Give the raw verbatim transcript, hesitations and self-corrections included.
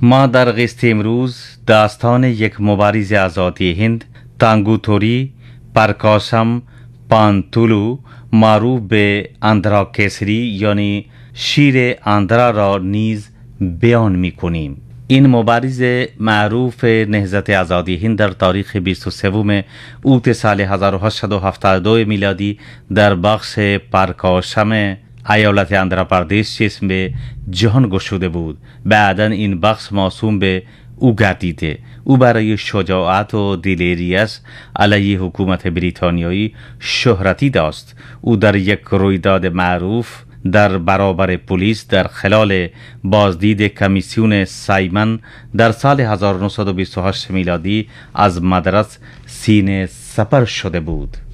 ما در قسط امروز داستان یک مبارز آزادی هند تانگوتوری پرکاشم پانتولو معروف به آندھرا کیسری یعنی شیر آندھرا را نیز بیان می کنیم. این مبارز معروف نهضت آزادی هند در تاریخ بیست و سوم اوت سال هزار و هشتصد و هفتاد و دو میلادی در بخش پرکاشم ایالت آندھرا پردیش جسم به جهان گشوده بود. بعدا این بخش موسوم به او گردیده. او برای شجاعت و دلیریش علیه حکومت بریتانیایی شهرتی داشت. او در یک رویداد معروف در برابر پلیس در خلال بازدید کمیسیون سایمن در سال هزار و نهصد و بیست و هشت میلادی از مدرس سینه سپر شده بود.